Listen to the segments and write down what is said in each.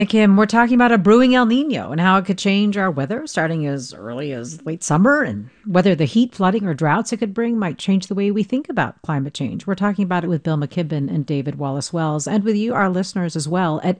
Kim, we're talking about a brewing El Nino and how it could change our weather starting as early as late summer, and whether the heat, flooding, or droughts it could bring might change the way we think about climate change. We're talking about it with Bill McKibben and David Wallace Wells, and with you, our listeners, as well, at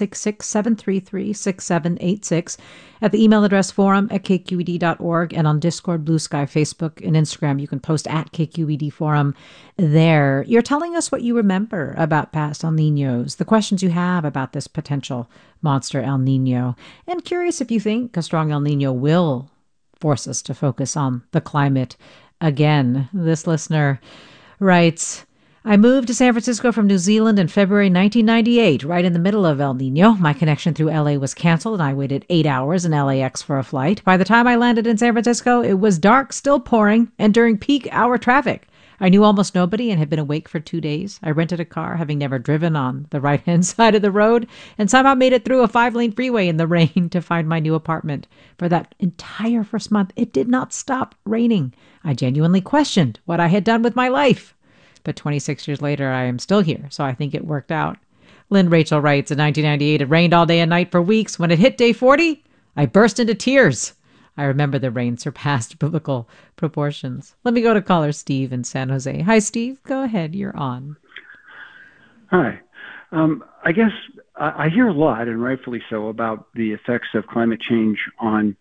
866 733 6786, at the email address forum at kqed.org, and on Discord, Blue Sky, Facebook, and Instagram. You can post at KQED Forum there. You're telling us what you remember about past El Ninos, the questions you have about this potential monster El Nino, and curious if you think a strong El Nino will force us to focus on the climate again. This listener writes, I moved to San Francisco from New Zealand in February 1998, right in the middle of El Nino. My connection through LA was canceled, and I waited 8 hours in LAX for a flight. By the time I landed in San Francisco, it was dark, still pouring, and during peak hour traffic. I knew almost nobody and had been awake for 2 days. I rented a car, having never driven on the right-hand side of the road, and somehow made it through a 5-lane freeway in the rain to find my new apartment. For that entire first month, it did not stop raining. I genuinely questioned what I had done with my life. But 26 years later, I am still here, so I think it worked out. Lynn Rachel writes, in 1998, it rained all day and night for weeks. When it hit day 40, I burst into tears. I remember the rain surpassed biblical proportions. Let me go to caller Steve in San Jose. Hi, Steve. Go ahead. You're on. Hi. I guess I hear a lot, and rightfully so, about the effects of climate change on,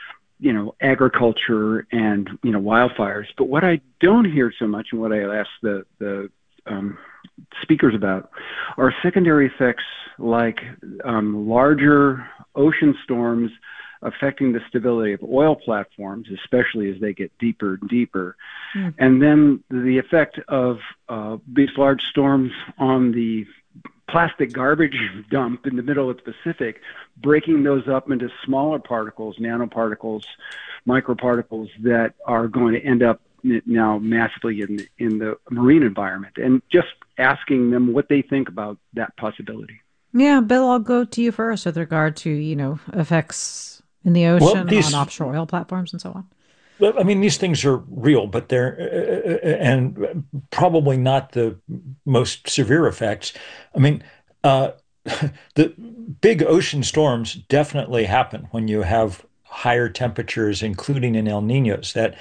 agriculture and, wildfires. But what I don't hear so much, and what I ask the speakers about, are secondary effects like larger ocean storms affecting the stability of oil platforms, especially as they get deeper and deeper. And then the effect of these large storms on the plastic garbage dump in the middle of the Pacific, breaking those up into smaller particles, nanoparticles, microparticles that are going to end up now massively in the marine environment, and just asking them what they think about that possibility. Yeah, Bill, I'll go to you first with regard to, effects in the Well, ocean on these, offshore oil platforms and so on. I mean, these things are real, but they're and probably not the most severe effects. I mean, uh, the big ocean storms definitely happen when you have higher temperatures, including in El Niños. That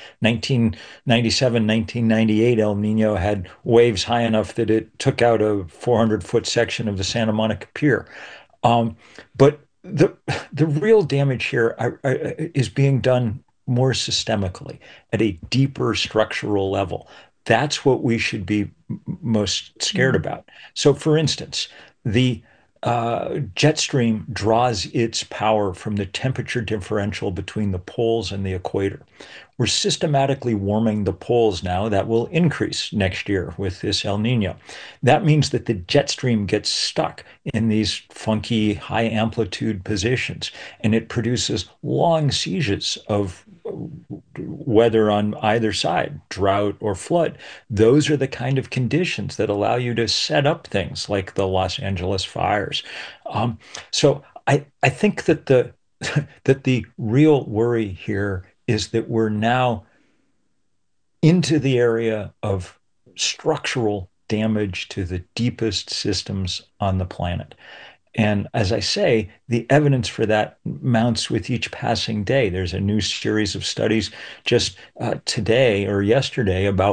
1997, 1998 El Nino had waves high enough that it took out a 400-foot section of the Santa Monica Pier. But the real damage here is being done more systemically at a deeper structural level. That's what we should be most scared Mm. about. So, for instance, the jet stream draws its power from the temperature differential between the poles and the equator. We're systematically warming the poles now. That will increase next year with this El Nino. That means that the jet stream gets stuck in these funky high amplitude positions, and it produces long sieges of weather on either side, drought or flood. Those are the kind of conditions that allow you to set up things like the Los Angeles fires. So I think that the that the real worry here is that we're now into the area of structural damage to the deepest systems on the planet. And as I say, the evidence for that mounts with each passing day. There's a new series of studies just today or yesterday about